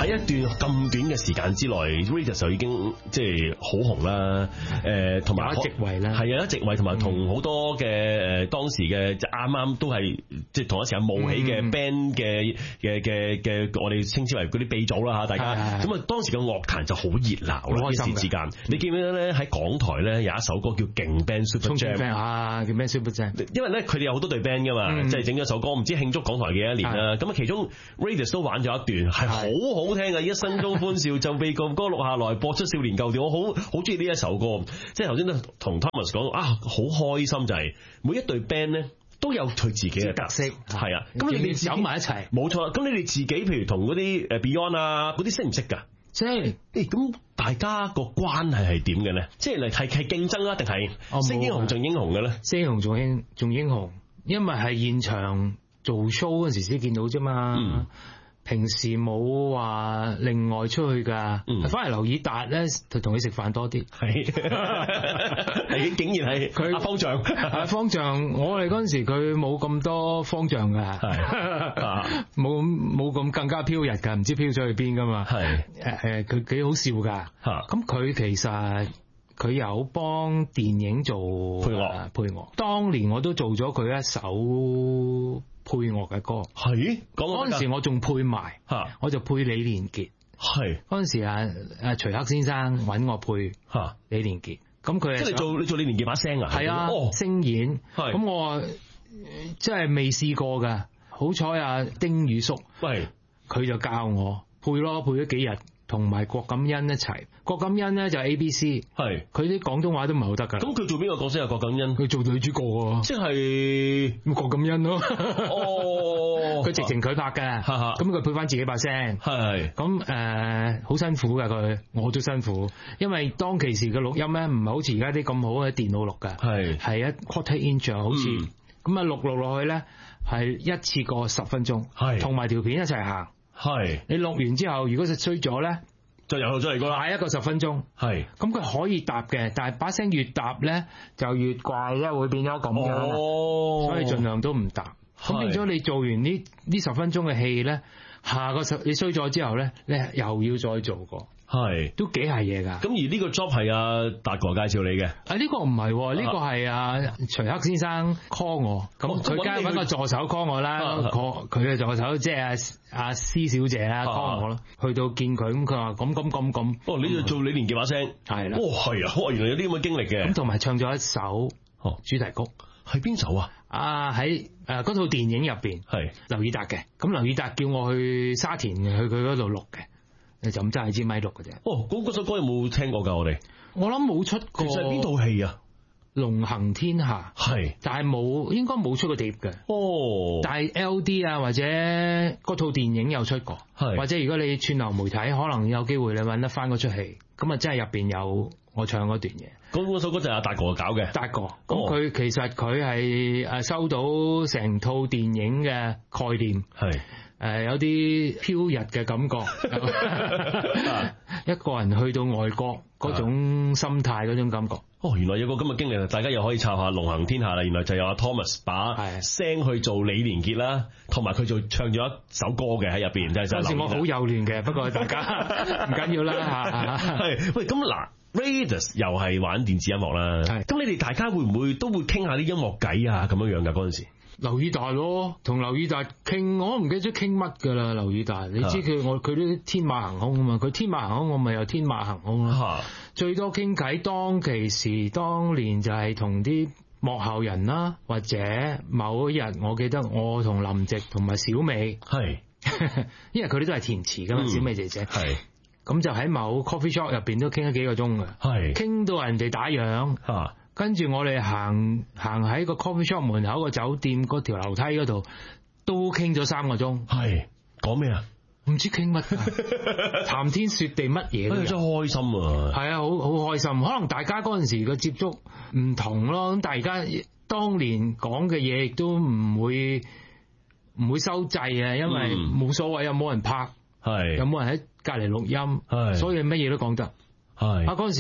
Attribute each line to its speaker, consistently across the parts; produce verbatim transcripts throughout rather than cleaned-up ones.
Speaker 1: 喺一段咁短嘅時間之內 Raidas 就已經即係好紅啦。誒，同埋
Speaker 2: 有一席位啦，
Speaker 1: 係啊，一席位，同埋同好多嘅誒當時嘅即係啱啱都係即係同一時間冒起嘅 band 嘅嘅嘅嘅，我哋稱之為嗰啲鼻祖啦嚇，大家咁啊，當時嘅樂壇就好熱鬧啦，一時之間。你記唔記得咧？喺港台咧有一首歌叫《勁 Band Super Jam》
Speaker 2: 啊，叫咩 Super Jam？因
Speaker 1: 為咧佢哋有好多隊 band 噶嘛，即係整咗首歌，唔知慶祝港台嘅一年啦。咁啊，其中 Raidas 都玩咗一段，係好好聽嘅，一生中歡笑就被個歌錄下來，播出少年舊調。我好好中意呢一首歌，即係頭先都同 Thomas 講啊，好開心就係每一隊 band 咧都有佢自己嘅特色，係啊。咁你哋走埋一齊，冇錯。咁你哋自己譬如同嗰啲誒 Beyond 啊嗰啲識唔識㗎？即係誒咁大家個關係係點嘅咧？即係嚟係係競爭啊，定係識英雄盡英雄嘅咧？
Speaker 2: 識英雄仲英仲英雄，因為係現場做 show 嗰時先見到啫嘛。嗯，平時冇話另外出去㗎。嗯，反而劉以達咧就同佢食飯多啲。係，
Speaker 1: 係竟然係佢阿方丈。
Speaker 2: 阿方丈，我哋嗰陣時佢冇咁多方丈㗎，冇冇咁更加飄逸㗎，唔知飄咗去邊㗎嘛。係誒誒，佢幾好笑㗎。嚇，咁佢其實佢有幫電影做配樂，配樂。當年我都做咗佢一首配樂嘅歌，係嗰陣時我仲配埋，我就配李連杰。係嗰陣時啊，誒徐克先生揾我配嚇李連杰，咁佢
Speaker 1: 即係你做你做李連杰把聲啊？
Speaker 2: 係啊，哦，聲演。咁我即係未試過㗎，好彩啊丁宇叔，喂，佢就教我配咯，配咗幾日。同埋郭錦恩一齊，郭錦恩咧就 A B C， 係佢啲廣東話都唔係好得㗎。咁
Speaker 1: 佢做邊個角色啊？郭錦恩
Speaker 2: 佢做女主角喎，即係郭錦恩咯。哦，佢直情佢拍嘅，咁佢配翻自己把聲，係咁誒，好辛苦㗎佢，我都辛苦，因為當其時嘅錄音咧唔係好似而家啲咁好嘅電腦錄㗎，係係一 quarter inch 好似咁啊錄錄落去咧係一次過十分鐘，係同埋條片一齊行。係你錄完之後，如果佢衰咗咧，就由頭再嚟過啦。下一個十分鐘，係咁佢可以搭嘅，但係把聲越搭咧就越怪啦，會變咗咁樣。哦，所以盡量都唔搭。咁變咗你做完呢呢十分鐘嘅戲咧，下個十你衰咗之後咧，你又要再做過。係都幾係嘢㗎。咁
Speaker 1: 而呢個 job 係阿達哥介紹你嘅。
Speaker 2: 啊呢、呢個唔係，呢、呢個係阿徐克先生 call 我。咁佢梗係揾個助手 call 我啦。佢嘅助手即係阿阿施小姐啦 call 我咯。去到見佢咁，佢話咁咁咁咁。
Speaker 1: 哦，你就做李連杰把聲。係啦。哦，係啊，哦，原來有啲咁嘅經歷嘅。
Speaker 2: 咁同埋唱咗一首主題曲。
Speaker 1: 係邊首啊？
Speaker 2: 啊喺誒嗰套電影入邊係劉以達嘅。咁劉以達叫我去沙田去佢嗰度錄嘅。就咁揸係支咪錄嘅啫。哦，
Speaker 1: 嗰嗰首歌有冇聽過㗎？我哋
Speaker 2: 我諗冇出過。
Speaker 1: 其實係邊套戲啊？
Speaker 2: 龍行天下係，但係冇應該冇出過碟嘅。哦，但係 L D 啊或者嗰套電影有出過，係或者如果你串流媒體可能有機會你揾得翻嗰出戲，咁啊真係入邊有我唱嗰段嘢。
Speaker 1: 嗰嗰首歌就係阿達哥搞嘅。達
Speaker 2: 哥，咁佢其實佢係誒收到成套電影嘅概念係。誒、呃，有啲飄逸嘅感覺，一個人去到外國嗰種心態嗰種感覺。
Speaker 1: 哦，原來有個咁嘅經歷，大家又可以抄下《龍行天下》啦。原來就有阿 Thomas 把聲去做李連杰啦，同埋佢就唱咗一首歌嘅喺入邊。就係就係
Speaker 2: 我好幼嫩嘅，不過大家唔緊要啦吓。
Speaker 1: 係喂，咁嗱 Raidas 又係玩電子音樂啦。係，咁你哋大家會唔會都會傾下啲音樂偈啊？咁樣樣噶嗰陣時。
Speaker 2: 劉以達咯，同劉以達傾，我唔記得咗傾乜噶啦。劉以達，你知佢我佢都天馬行空啊嘛，佢天馬行空，我咪又天馬行空啦。最多傾偈，當其時當年就係同啲幕後人啦，或者某一日我記得我同林夕同埋小美係，因為佢哋都係填詞噶嘛，嗯、小美姐姐係，咁就喺某 coffee shop 入邊都傾咗幾個鐘噶，係傾到人哋打烊吓。跟住我哋行行喺個 coffee shop 門口個酒店嗰條樓梯嗰度，都傾咗三個鐘。係講咩啊？唔知傾乜，談天說地乜嘢都有。真開心啊！係啊，好好開心。可能大家嗰陣時個接觸唔同咯。咁但係而家當年講嘅嘢亦都唔會唔會收掣啊，因為冇所謂，有冇人拍，係有冇人喺隔籬錄音，係所以乜嘢都講得。係啊，嗰陣時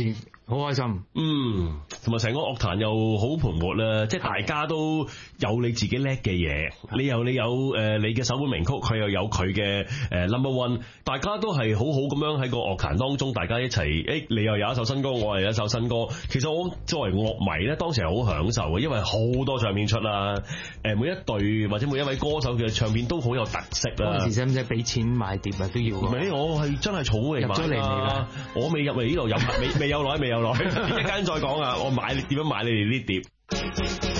Speaker 2: 好開心。
Speaker 1: 嗯，同埋成個樂壇又好盤活啦，即係大家都有你自己叻嘅嘢，你有你有誒你嘅首本名曲，佢又有佢嘅誒 number one，大家都係好好咁樣喺個樂壇當中，大家一齊誒，你又有一首新歌，我又有一首新歌。其實我作為樂迷咧，當時係好享受嘅，因為好多唱片出啦，誒每一隊或者每一位歌手嘅唱片都好有特色啦。
Speaker 2: 嗰陣時使唔使俾錢買碟啊？都要。
Speaker 1: 唔係，我係真係儲嚟買
Speaker 2: 入咗嚟嚟㗎，
Speaker 1: 我未入嚟呢度，入未未有耐，未有耐，一間再講啊！我買你點樣買你哋呢碟？